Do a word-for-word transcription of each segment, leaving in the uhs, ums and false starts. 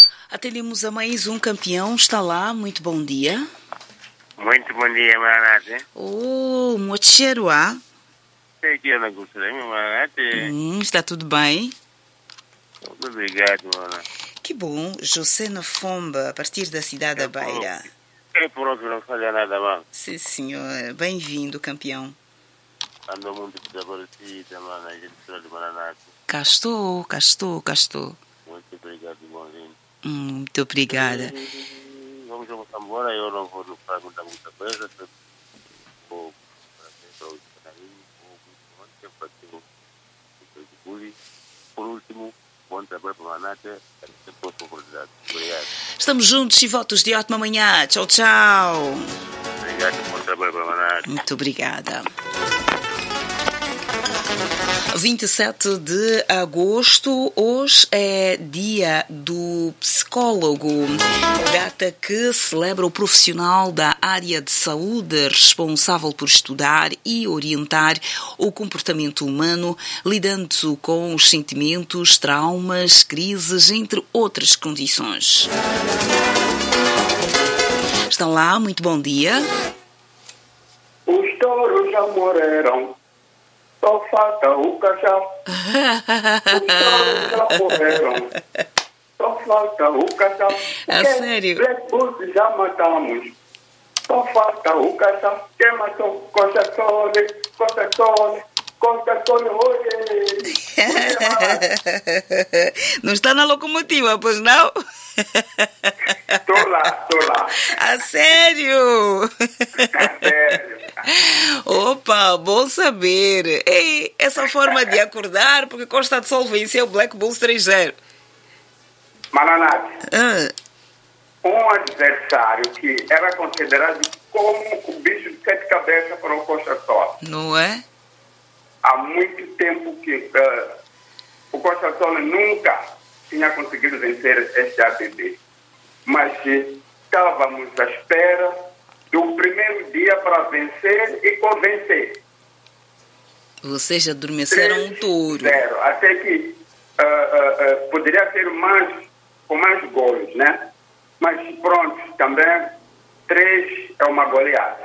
Atendemos a mais um campeão. Está lá, muito bom dia. Muito bom dia, Maranate. Oh, Mocherua. Hum, está tudo bem? Muito obrigado, Mana. Que bom. José na Fomba, a partir da cidade da Beira. É por que não falha nada, mano. Sim, senhor. Bem-vindo, campeão. Ando muito desaparecido, mano. A gente de Maranate. Cá estou, cá estou, cá estou. Muito obrigado, irmãozinho. Hum, muito obrigada. Vamos vamos embora. Eu não vou perguntar muita coisa. Vou para o canarinho. Por último, bom trabalho para o Maranate. Obrigado. Estamos juntos e votos de ótima manhã. Tchau, tchau. Obrigado, bom trabalho para o Maranate. Muito obrigada. vinte e sete de agosto, hoje é dia do psicólogo, data que celebra o profissional da área de saúde responsável por estudar e orientar o comportamento humano, lidando com os sentimentos, traumas, crises, entre outras condições. Está lá, muito bom dia. Os touros já morreram. Só falta o cachorro. Os touros já morreram. Só falta o cachorro. É sério? Blackwood já matamos. Só falta o cachorro. Quem matou? Costa Sole, Costa Sole, Costa Sole, hoje. Não está na locomotiva, pois não? Estou lá, estou lá. A sério? A sério. Opa, bom saber. Ei, essa forma de acordar, porque Costa de Sol venceu o Black Bulls três a zero. Maranate, Ah, um adversário que era considerado como o bicho de sete cabeças para o Costa Sol. não é? Há muito tempo que uh, o Costa Sol nunca tinha conseguido vencer este A B B. Mas estávamos à espera do primeiro dia para vencer e convencer. Vocês adormeceram um touro. Zero. Até que uh, uh, uh, poderia ser mais, com mais gols, né? Mas pronto, também três é uma goleada.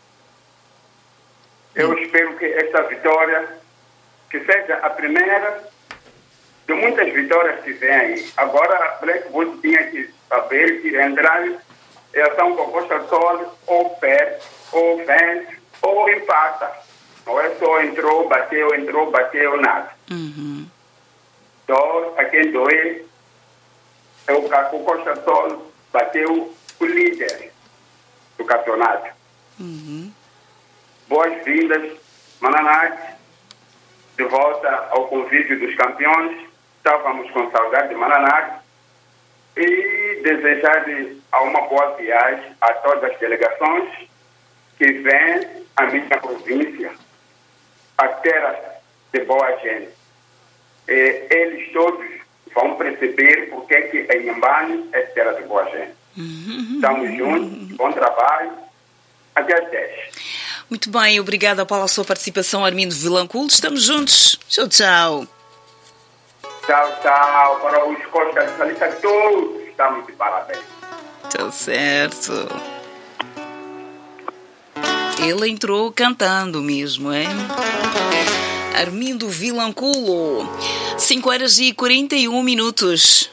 Eu hum. espero que esta vitória, que seja a primeira de muitas vitórias que vem aí. Agora, Blackwood tinha que saber que entrar em ação com o Costa Sol, ou perde, ou vence, ou empata. Não é só entrou, bateu, entrou, bateu, nada. Uhum. Então, a quem doer é o, o Costa Sol bateu o líder do campeonato. Uhum. Boas-vindas, Maranate, de volta ao convívio dos campeões. Estávamos com saudade de Maranate e desejar uma boa viagem a todas as delegações que vêm à minha província, a terra de boa gente. E eles todos vão perceber porque é que a Inhambane é terra de boa gente. Uhum. Estamos juntos, bom trabalho, até às dez. Muito bem, obrigada pela sua participação, Armindo Vilanculo. Estamos juntos. Tchau, tchau. Tchau, tchau. Para os Costa de Salita todos, estamos de parabéns. Tá certo. Ele entrou cantando mesmo, hein? Armindo Vilanculo. cinco horas e quarenta e um minutos.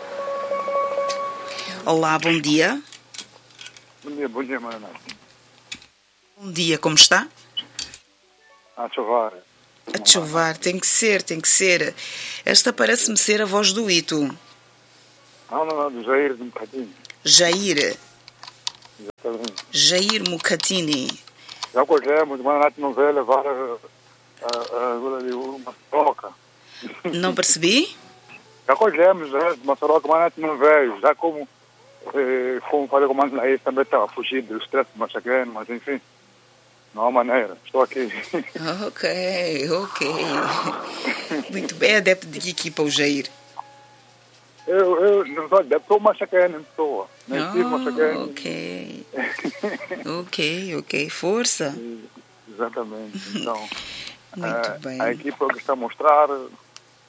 Olá, bom dia. Bom dia, bom dia, Maranate. Bom dia, como está? A chover. A chover, tem que ser, tem que ser. Esta parece-me ser a voz do Ito. Não, não, não, do Jair de Mocatini. Jair. Exatamente. Jair Mocatini. Já colhemos, Maranate não veio levar a, a, a, uma troca. Não percebi? Já colhemos, né? De Massoroca, Maranate não veio. Já como, eh, como falei com o Mano Laís, também estava fugindo do estresse de Machacano, mas enfim. Não há maneira, estou aqui. Ok, ok. Muito bem, é adepto de que equipa o Jair? Eu, eu não sou adepto, sou Machacano em pessoa. Nascido Oh, Machacano. ok. Ok, ok. Força. Exatamente. Então, Muito eh, bem. a equipa que está a mostrar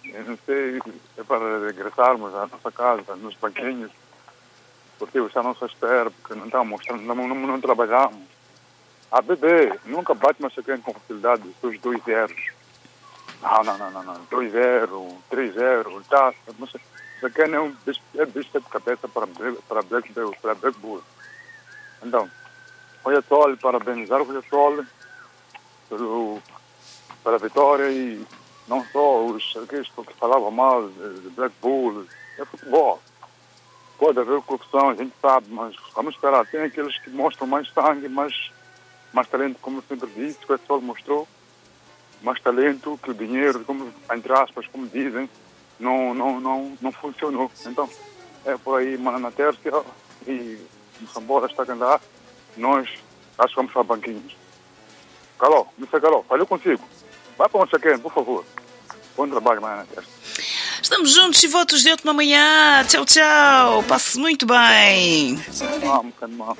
Eu não sei, é para regressarmos à nossa casa, nos banquinhos, porque está à nossa espera, porque não estamos, não, não, não trabalhamos. A bebê nunca bate mais aqui com facilidade dos dois zeros. Não, não, não, não, não. dois zero, três zero, taça. Mas isso aqui é um bicho, é bicho de cabeça para, para Black Bull, para Black Bull. Então, o Yassol, parabenizar o Yassol pelo, pela vitória e não só os aqueles que falavam mal de Black Bull. É futebol. Pode haver corrupção, a gente sabe, mas vamos esperar. Tem aqueles que mostram mais sangue, mais, mais talento, como eu sempre disse, que o Yassol mostrou. Mais talento que o dinheiro, como, entre aspas, como dizem, não, não, não, não funcionou. Então, é por aí, mano, na terça e Moçambola está a andar, nós acho que vamos para banquinhos. Caló, mister Caló, falei consigo. Vai para onde você quer, por favor. Bom trabalho, amanhã na terça. Estamos juntos e votos de ótima manhã. Tchau, tchau. Passe muito bem. Vamos, calma.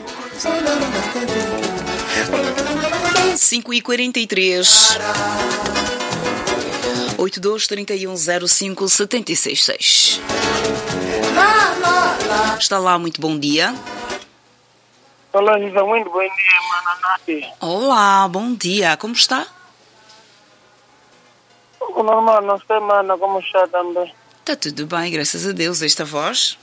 cinco e quarenta e três. oito dois três um zero cinco sete seis seis. Está lá, muito bom dia. Olá, Lisa, muito bom dia, Mananate. Olá, bom dia. Como está? Tudo normal, não sei, mana, como está também? Está tudo bem, graças a Deus. Esta voz?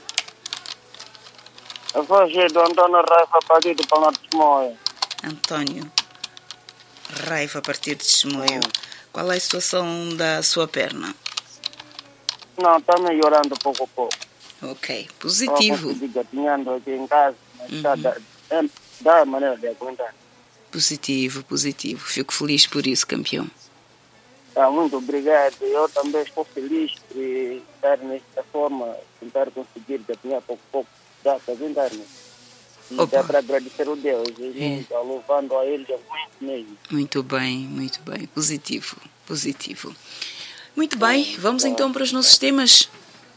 A voz é do Antônio Raiva, a partir do Palmar de Moia. Antônio Raiva, a partir de Chimoio. Qual é a situação da sua perna? Não, está melhorando pouco a pouco. Ok, positivo. Estou gatinhando aqui em casa, mas Uhum. está, dá, é, dá a maneira de aguentar. Positivo, positivo. Fico feliz por isso, campeão. Tá, muito obrigado. Eu também estou feliz por estar nesta forma, tentar conseguir gatinhar pouco a pouco. Dá para aguentar, né? E Opa. dá para agradecer o Deus. E É. está louvando a Ele muito mesmo. Muito bem, muito bem. Positivo, positivo. Muito bem, vamos então para os nossos temas.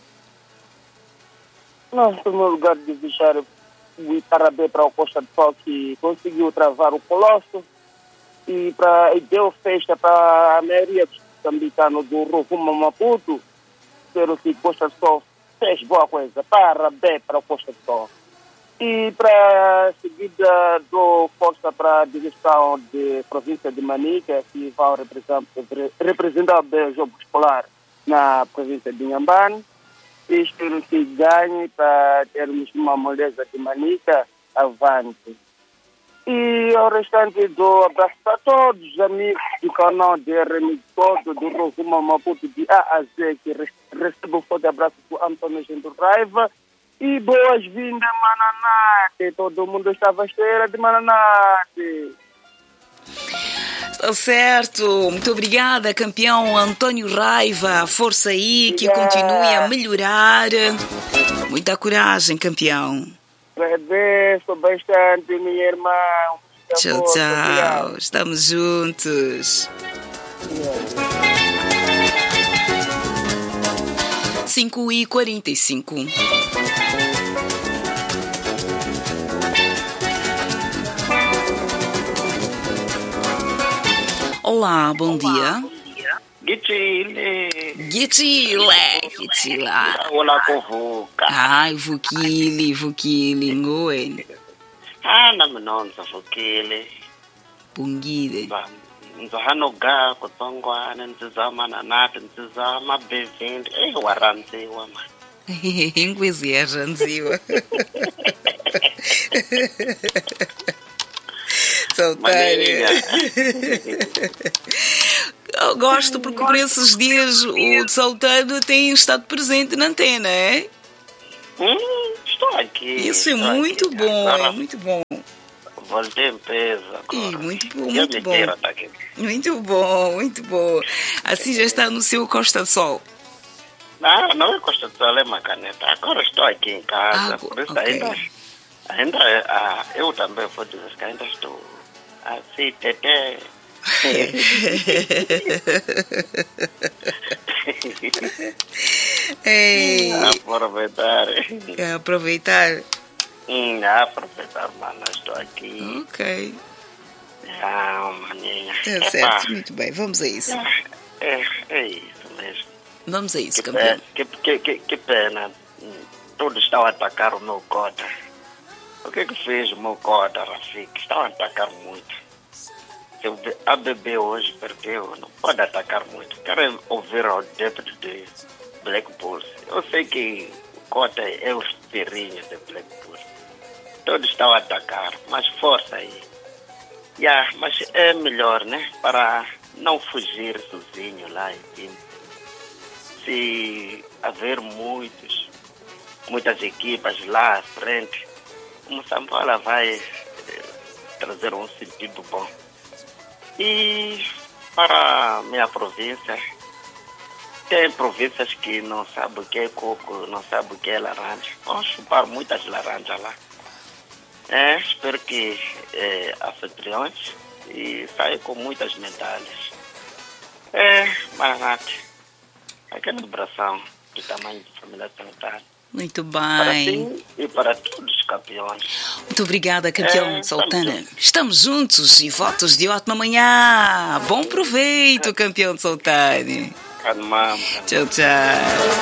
Não, em primeiro lugar, desejar e parabéns para o Costa de Sol que conseguiu travar o Colosso e, pra, e deu festa para a maioria dos moçambicanos do rumo a Maputo. Espero que Costa de Sol fez boa coisa. Parabéns para o Costa de Sol. E para seguida dou força para a direção de província de Manica, que vai representar, representar bem o jogo escolar na província de Inhambane. E espero que ganhe para termos uma moleza de Manica avante. E ao restante do abraço para todos os amigos do canal de R M todo, do Rovuma Maputo de A a Z, que recebo um forte abraço do Antônio Gento Raiva. E boas-vindas, Mananate. Todo mundo estava à espera de Mananate. Está certo. Muito obrigada, campeão Antônio Raiva. Força aí, que Obrigada. continue a melhorar. Muita coragem, campeão. Agradeço bastante, minha irmã. Muita Tchau, força. tchau. Obrigado. Estamos juntos. cinco e quarenta e cinco. Olá, bom dia. Gitile. Gitile, Gitile. Wala kuvuka. Ai, vukile, vukile, ngoweni. Ah, nami nonza vukile. Bungile. Ba, nzohanoga kutsongwana ndzizamana nati ndzizama bevindi. Eh, warandziwa man. Inkwezi yarhandziwa. Saudade. Eu gosto porque por esses dias o Saltano tem estado presente na antena, é? Hum, estou aqui. Isso é estou muito aqui. bom, é Agora muito bom. voltei em peso Ih, agora. muito bom, E a muito bom. mentira tá aqui. Muito bom, muito bom. Assim já está no seu Costa do Sol. Não, não é Costa do Sol, é Macaneta. Agora estou aqui em casa, Ah, por isso ok. ainda, ainda ah, eu também vou dizer que ainda estou assim, tete. Ei, Aproveitar. quer aproveitar? Hum, aproveitar, mano, estou aqui. Ok, Ah, maninha. tá Epá, certo, muito bem, vamos a isso. É, é isso mesmo. Vamos a isso, Que, campeão. pe- que, que, que, que pena. Todos estão a atacar o meu cota. O que que fez o meu cota, Rafik? Estão a atacar muito. Se o A B B hoje perdeu, não pode atacar muito. Quero ouvir o adepto de Black Bulls. Eu sei que o cota é o esperinho de Black Bulls. Todos estão a atacar, mas força aí. Yeah, mas é melhor, né? Para não fugir sozinho lá em cima. Se haver muitos, muitas equipas lá à frente, o Moçambola vai eh, trazer um sentido bom. E para a minha província, tem províncias que não sabem o que é coco, não sabem o que é laranja. Vão chupar muitas laranjas lá. É, espero que é, anfitriões e saiam com muitas medalhas. É, Maranate, aquela vibração do tamanho da família Santana. Muito Para bem. ti e para todos os campeões. Muito obrigada, campeão É, Sultana. estamos Estamos juntos e votos de ótima manhã. Bom proveito, campeão Sultana. Calma. Tchau, tchau.